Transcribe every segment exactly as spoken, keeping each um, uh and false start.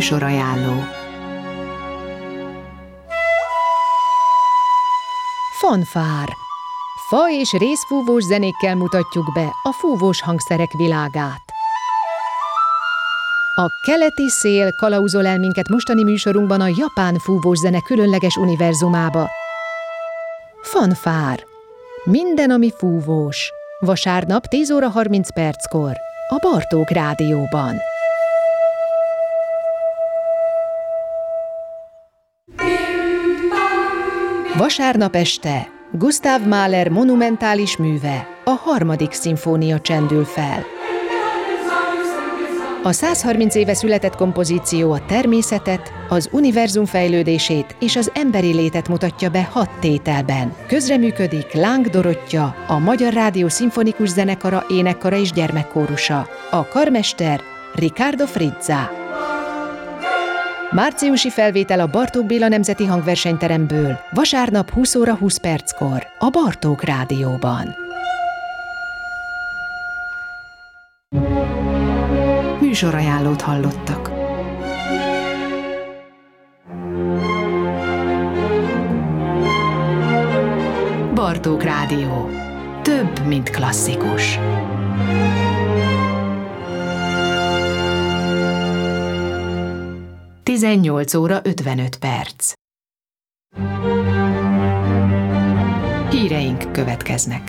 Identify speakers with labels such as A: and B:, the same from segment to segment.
A: Műsorajánló.
B: Fanfár. Fa és részfúvós zenékkel mutatjuk be a fúvós hangszerek világát. A keleti szél kalauzol el minket mostani műsorunkban a japán fúvós zene különleges univerzumába. Fanfár. Minden, ami fúvós. Vasárnap tíz óra harminc perckor a Bartók Rádióban. Vasárnap este Gustav Mahler monumentális műve, a harmadik szimfónia csendül fel. A százharminc éve született kompozíció a természetet, az univerzum fejlődését és az emberi létet mutatja be hat tételben. Közreműködik Láng Dorottya, a Magyar Rádió Szimfonikus Zenekara, énekkara és gyermekkórusa, a karmester Riccardo Frizza. Márciusi felvétel a Bartók Béla Nemzeti Hangversenyteremből, vasárnap húsz óra húsz perckor a Bartók Rádióban. Műsorajánlót hallottak. Bartók Rádió. Több, mint klasszikus. tizennyolc óra ötvenöt perc. Híreink következnek.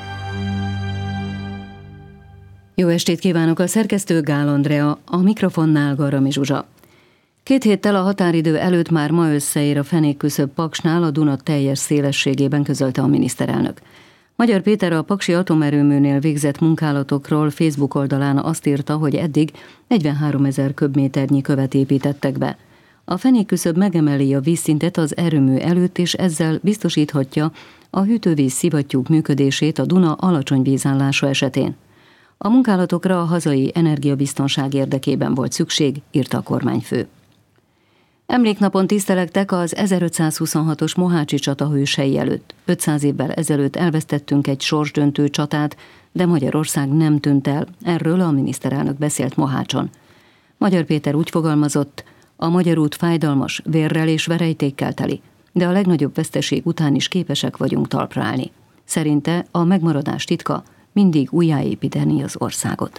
C: Jó estét kívánok, a szerkesztő Gál Andrea, a mikrofonnál Garami Zsuzsa. Két héttel a határidő előtt már ma összeér a fenékküszöb Paksnál, a Duna teljes szélességében, közölte a miniszterelnök. Magyar Péter a paksi atomerőműnél végzett munkálatokról Facebook oldalán azt írta, hogy eddig negyvenháromezer köbméternyi követ építettek be. A fenékküszöb megemeli a vízszintet az erőmű előtt, és ezzel biztosíthatja a hűtővíz szivattyúk működését a Duna alacsony vízállása esetén. A munkálatokra a hazai energiabiztonság érdekében volt szükség, írta a kormányfő. Emléknapon tisztelegtek az ezerötszázhuszonhatos mohácsi csata hősei előtt. ötszáz évvel ezelőtt elvesztettünk egy sorsdöntő csatát, de Magyarország nem tűnt el. Erről a miniszterelnök beszélt Mohácson. Magyar Péter úgy fogalmazott, a magyar út fájdalmas, vérrel és verejtékkel teli, de a legnagyobb veszteség után is képesek vagyunk talpra állni. Szerinte a megmaradás titka mindig újjáépíteni az országot.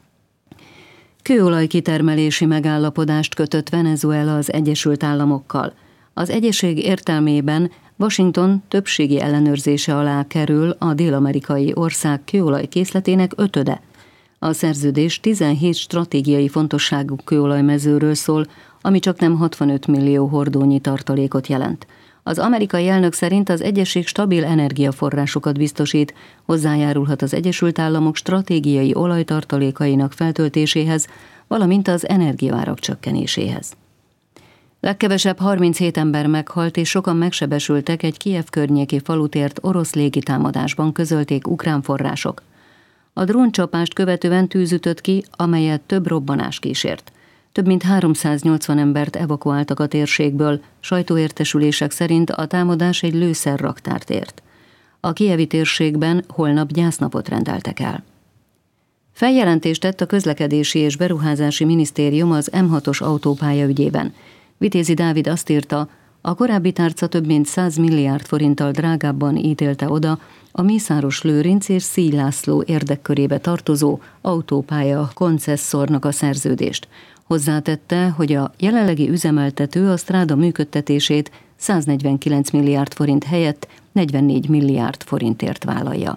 C: Kőolaj kitermelési megállapodást kötött Venezuela az Egyesült Államokkal. Az egyezség értelmében Washington többségi ellenőrzése alá kerül a dél-amerikai ország kőolaj készletének ötöde. A szerződés tizenhét stratégiai fontosságú kőolajmezőről szól, ami csaknem hatvanöt millió hordónyi tartalékot jelent. Az amerikai elnök szerint az egyezség stabil energiaforrásokat biztosít, hozzájárulhat az Egyesült Államok stratégiai olajtartalékainak feltöltéséhez, valamint az energiaárak csökkenéséhez. Legkevesebb harminchét ember meghalt és sokan megsebesültek egy Kijev környéki falut ért orosz légitámadásban, közölték ukrán források. A dróncsapást követően tűz ütött ki, amelyet több robbanás kísért. Több mint háromszáznyolcvan embert evakuáltak a térségből, sajtóértesülések szerint a támadás egy lőszerraktárt ért. A kijevi térségben holnap gyásznapot rendeltek el. Feljelentést tett a Közlekedési és Beruházási Minisztérium az M hatos autópálya ügyében. Vitézi Dávid azt írta, a korábbi tárca több mint száz milliárd forinttal drágábban ítélte oda a Mészáros-Lőrinc és Szíj László érdekkörébe tartozó autópálya koncesszornak a szerződést. Hozzátette, hogy a jelenlegi üzemeltető a stráda működtetését száznegyvenkilenc milliárd forint helyett negyvennégy milliárd forintért vállalja.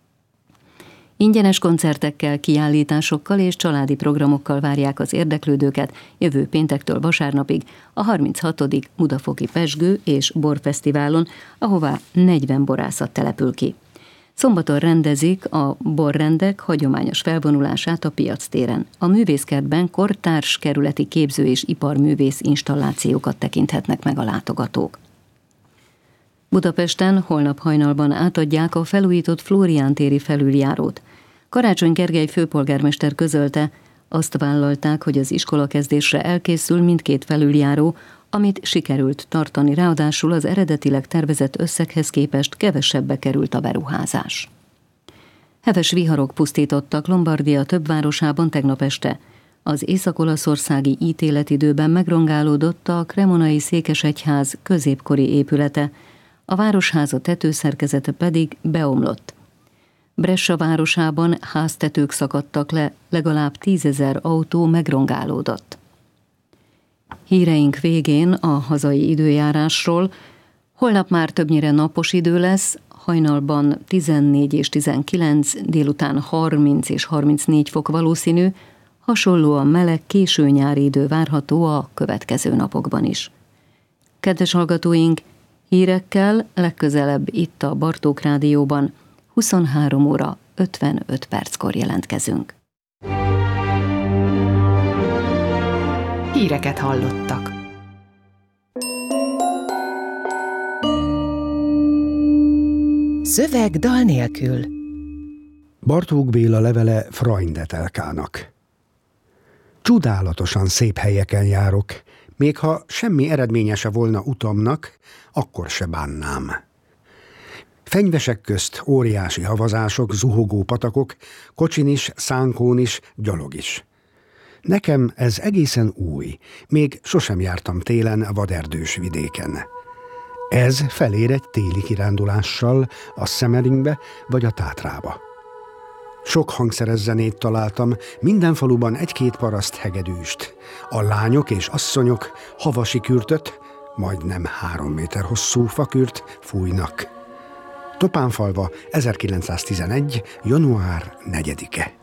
C: Ingyenes koncertekkel, kiállításokkal és családi programokkal várják az érdeklődőket jövő péntektől vasárnapig a harminchatodik Budafoki Pezsgő és Borfesztiválon, ahová negyven borászat települ ki. Szombaton rendezik a borrendek hagyományos felvonulását a Piactéren. A művészkertben kortárs kerületi képző- és iparművész installációkat tekinthetnek meg a látogatók. Budapesten holnap hajnalban átadják a felújított Flórián téri felüljárót. Karácsony Gergely főpolgármester közölte, azt vállalták, hogy az iskolakezdésre elkészül mindkét felüljáró, amit sikerült tartani, ráadásul az eredetileg tervezett összeghez képest kevesebbe került a beruházás. Heves viharok pusztítottak Lombardia több városában tegnap este. Az észak-olaszországi ítéletidőben megrongálódott a cremonai székesegyház középkori épülete, a városháza tetőszerkezete pedig beomlott. Brescia városában háztetők szakadtak le, legalább tízezer autó megrongálódott. Híreink végén a hazai időjárásról. Holnap már többnyire napos idő lesz, hajnalban tizennégy és tizenkilenc, délután harminc és harmincnégy fok valószínű, hasonlóan meleg késő nyári idő várható a következő napokban is. Kedves hallgatóink, hírekkel legközelebb itt a Bartók Rádióban huszonhárom óra ötvenöt perckor jelentkezünk.
B: Híreket hallottak. Szöveg dal nélkül.
A: Bartók Béla levele Freund Etelkának. Csodálatosan szép helyeken járok, még ha semmi eredménye se volna utamnak, akkor se bánnám. Fenyvesek közt óriási havazások, zuhogó patakok, kocsin is, szánkón is, gyalog is. Nekem ez egészen új, még sosem jártam télen vaderdős vidéken. Ez felér egy téli kirándulással a Szemeringbe vagy a Tátrába. Sok hangszeres zenét találtam, minden faluban egy-két paraszt hegedűst. A lányok és asszonyok havasi kürtöt, majdnem három méter hosszú fakürt fújnak. Topánfalva ezerkilencszáztizenegy. január negyedike.